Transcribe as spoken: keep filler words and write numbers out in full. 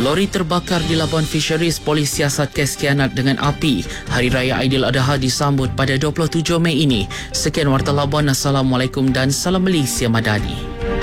Lori terbakar di Labuan Fisheries, polis siasat kes kianat dengan api. Hari Raya Aidiladha disambut pada dua puluh tujuh Mei ini. Sekian Warta Labuan. Assalamualaikum dan salam Malaysia Madani.